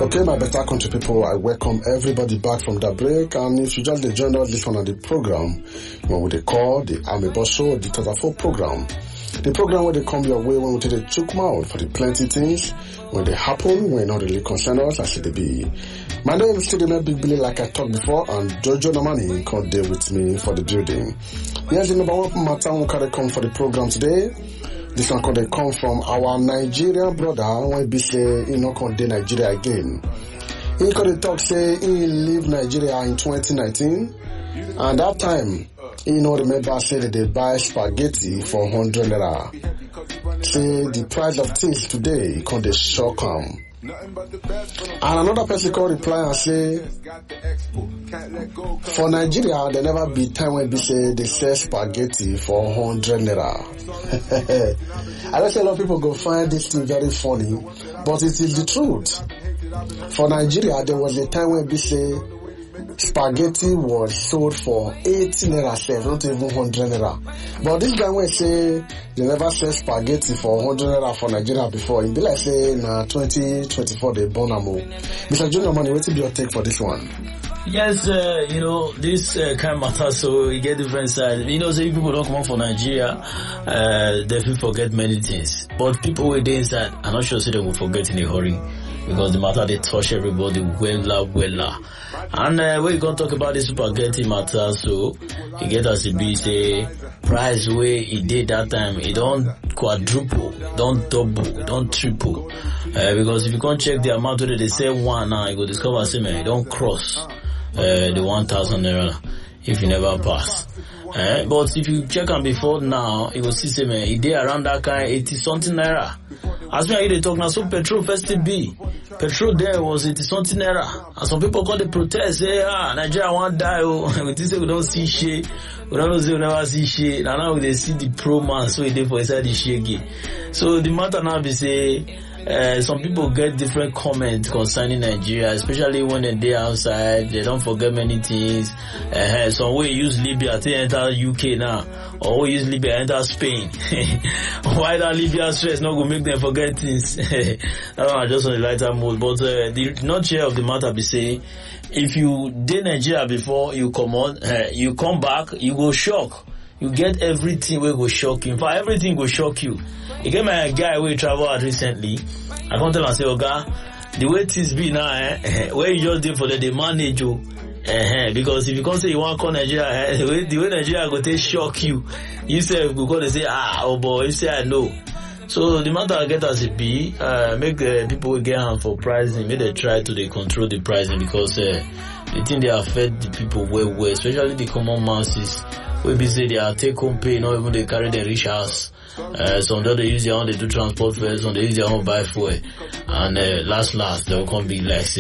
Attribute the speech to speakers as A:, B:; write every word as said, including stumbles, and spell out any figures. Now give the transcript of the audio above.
A: Okay, my better country people, I welcome everybody back from the break. And if you just joined us this one on the program, what we they call the Amebo Show, the Tazafo program. The program where they come your way when we take the chook mouth for the plenty things, when they happen, when not really concern us, as it be. My name is still Big Billy, like I talked before, and Jojo Namani come there with me for the building. Here's the number one matter we can come for the program today. This one can come from our Nigerian brother when he say he not come to Nigeria again. He could talk say he leave Nigeria in twenty nineteen, and that time he not remember say that they buy spaghetti for one hundred naira. Say the price of things today can they shock him. And another person can reply and say, for Nigeria, there never be time when they say they sell spaghetti for one hundred naira. I don't say a lot of people go find this thing very funny, but it is the truth. For Nigeria, there was a time when they say spaghetti was sold for eighty naira, sef, not even one hundred naira. But this guy will say they never sell spaghetti for one hundred naira for Nigeria before. It be like say na twenty twenty-four they born am. Mister Junior Money, what will be your take for this one?
B: Yes, uh, you know, this uh, kind of matter, so you get different sides. You know, say people don't come out for Nigeria, uh, they will forget many things. But people who are inside, I'm not sure say they will forget in a hurry. Because the matter, they touch everybody well, well. And uh, when you gonna talk about this spaghetti matter, so you get as it be, say, price where it did that time, it don't quadruple, don't double, don't triple. Uh, because if you can't check the amount where they say one now, you go discover, say, man, it don't cross uh, the one thousand naira if you never pass. Uh, but if you check on before now, you will see, say, man, it did around that kind of eighty something naira. As me they talk now, so petrol first to be. Petrol there was eighty something naira. And some people call the protest, say, ah, Nigeria won't die, oh. We say we don't see shit. We don't say we never see shit. And now they see the pro man, so they for inside the shit again. So the matter now be say, Uh, some people get different comments concerning Nigeria, especially when they're outside. They don't forget many things. Uh, some we use Libya to enter U K now, or we use Libya to enter Spain. Why that Libya stress not going to make them forget things? That one just on the lighter mood. But uh, the nutshell of the matter be say, if you did Nigeria before you come on, uh, you come back, you go shock. You get everything will go shock you. In fact, everything will shock you. You get my guy who travel out recently. I come tell him, say, Oga, the way things be now, eh, where you just did for the, the manage you. Eh, because if you come say you want to call Nigeria, eh, the way, the way Nigeria go take shock you, you say, because they say, ah, oh boy, you say, I know. So the matter I get as it be, uh, make uh, people get hand for pricing, make they try to they control the pricing because uh, the thing they affect the people well, well, especially the common masses. We be say they are take home pay, not even they carry their rich house. Uh, some they use their own, they do transport fares, some they use their own buy fuel. And uh, last, last, they'll come be like say,